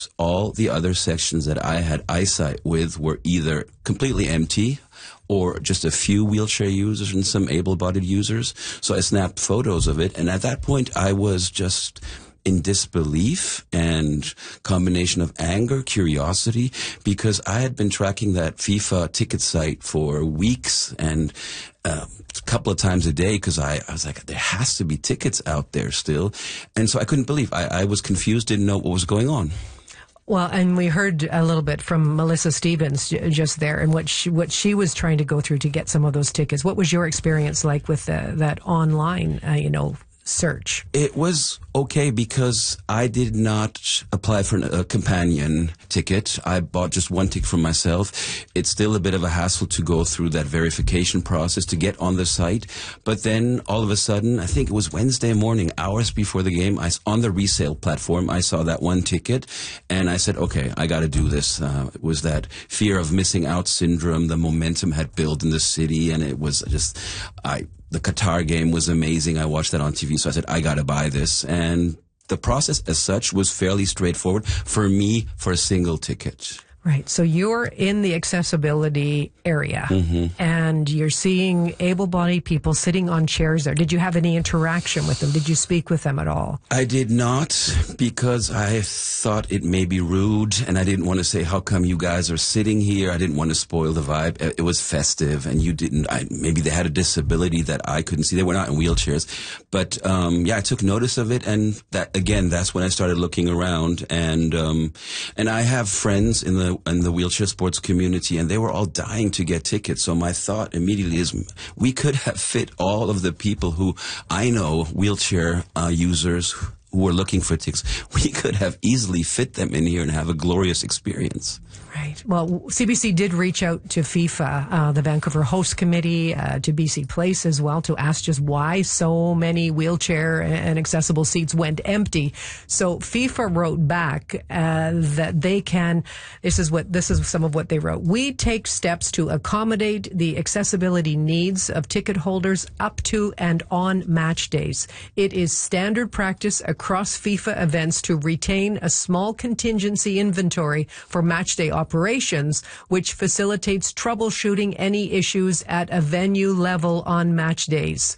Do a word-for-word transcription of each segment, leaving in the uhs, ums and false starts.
All the other sections that I had eyesight with were either completely empty or just a few wheelchair users and some able-bodied users. So I snapped photos of it, and at that point I was just in disbelief and combination of anger, curiosity, because I had been tracking that FIFA ticket site for weeks and uh, a couple of times a day because I, I was like, there has to be tickets out there still. And so I couldn't believe. I, I was confused, didn't know what was going on. Well, and we heard a little bit from Melissa Stevens just there and what she, what she was trying to go through to get some of those tickets. What was your experience like with the, that online, uh, you know, search? It was okay because I did not apply for a companion ticket. I bought just one ticket for myself. It's still a bit of a hassle to go through that verification process to get on the site. But then all of a sudden, I think it was Wednesday morning, hours before the game, I, on the resale platform, I saw that one ticket and I said, okay, I got to do this. Uh, it was that fear of missing out syndrome. The momentum had built in the city and it was just, I, the Qatar game was amazing. I watched that on T V, so I said, I got to buy this. And the process as such was fairly straightforward for me for a single ticket. Right. So you're in the accessibility area mm-hmm. and you're seeing able-bodied people sitting on chairs there. Did you have any interaction with them? Did you speak with them at all? I did not because I thought it may be rude and I didn't want to say, how come you guys are sitting here? I didn't want to spoil the vibe. It was festive and you didn't, I, maybe they had a disability that I couldn't see. They were not in wheelchairs. But, um, yeah, I took notice of it. And that, again, that's when I started looking around and, um, and I have friends in the in the wheelchair sports community, and they were all dying to get tickets. So my thought immediately is we could have fit all of the people who I know, wheelchair uh, users who were looking for tickets. We could have easily fit them in here and have a glorious experience. Right. Well, C B C did reach out to FIFA, uh, the Vancouver Host Committee, uh, to B C Place as well, to ask just why so many wheelchair and accessible seats went empty. So FIFA wrote back uh, that they can. This is what this is some of what they wrote. We take steps to accommodate the accessibility needs of ticket holders up to and on match days. It is standard practice across FIFA events to retain a small contingency inventory for match day operations, which facilitates troubleshooting any issues at a venue level on match days.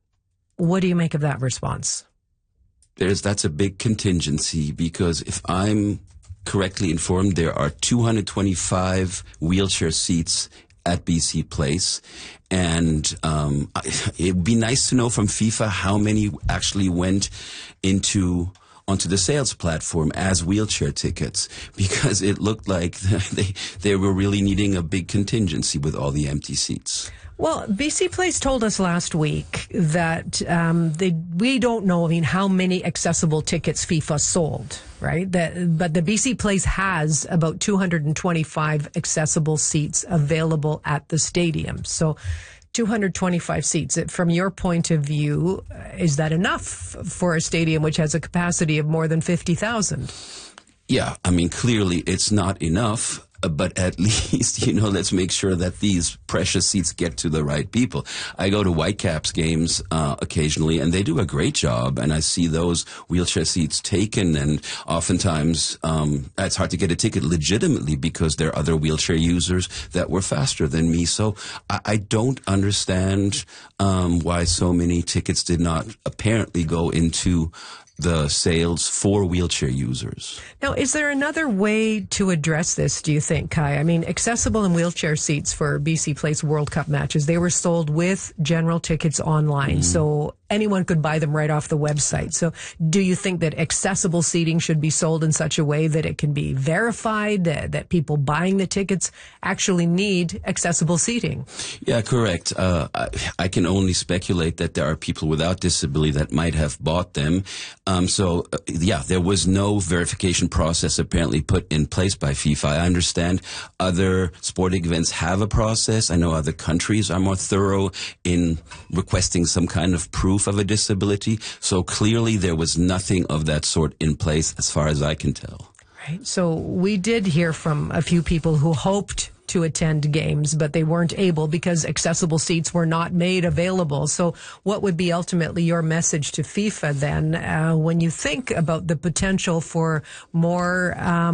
What do you make of that response? There's that's a big contingency because if I'm correctly informed, there are two hundred twenty-five wheelchair seats at B C Place. And um, it would be nice to know from FIFA how many actually went into onto the sales platform as wheelchair tickets, because it looked like they they were really needing a big contingency with all the empty seats. Well, B C Place told us last week that um, they we don't know, I mean, how many accessible tickets FIFA sold, right? That, but the B C Place has about two hundred twenty-five accessible seats available at the stadium. So two hundred twenty-five seats. From your point of view, is that enough for a stadium which has a capacity of more than fifty thousand? Yeah, I mean, clearly it's not enough. But at least, you know, let's make sure that these precious seats get to the right people. I go to Whitecaps games uh, occasionally, and they do a great job. And I see those wheelchair seats taken, and oftentimes um, it's hard to get a ticket legitimately because there are other wheelchair users that were faster than me. So I, I don't understand um, why so many tickets did not apparently go into the sales for wheelchair users. Now, is there another way to address this, do you think, Kai? I mean, accessible and wheelchair seats for B C Place World Cup matches, they were sold with general tickets online, mm-hmm. so anyone could buy them right off the website. So do you think that accessible seating should be sold in such a way that it can be verified, that, that people buying the tickets actually need accessible seating? Yeah, correct. Uh, I, I can only speculate that there are people without disability that might have bought them. Um, so, uh, yeah, there was no verification process apparently put in place by FIFA. I understand other sporting events have a process. I know other countries are more thorough in requesting some kind of proof of a disability. So clearly there was nothing of that sort in place as far as I can tell. Right. So we did hear from a few people who hoped to attend games, but they weren't able because accessible seats were not made available. So what would be ultimately your message to FIFA then uh, when you think about the potential for more um